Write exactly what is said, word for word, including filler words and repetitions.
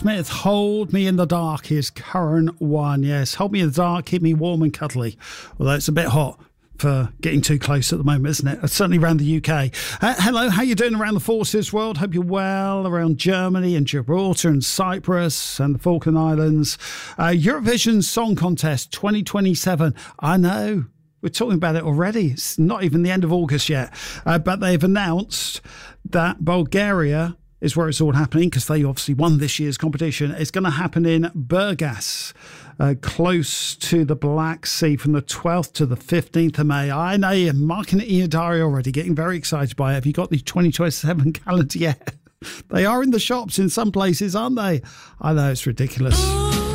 Smith, Hold Me in the Dark is current one. Yes, Hold Me in the Dark, keep me warm and cuddly. Although it's a bit hot for getting too close at the moment, isn't it? Certainly around the U K. Uh, hello, how you doing around the forces world? Hope you're well. Around Germany and Gibraltar and Cyprus and the Falkland Islands. Uh, Eurovision Song Contest twenty twenty-seven. I know. We're talking about it already. It's not even the end of August yet. Uh, but they've announced that Bulgaria is where it's all happening, because they obviously won this year's competition. It's going to happen in Burgas, uh, close to the Black Sea, from the twelfth to the fifteenth of May. I know you're marking it in your diary already, getting very excited by it. Have you got the twenty twenty-seven calendar yet? They are in the shops in some places, aren't they? I know, it's ridiculous.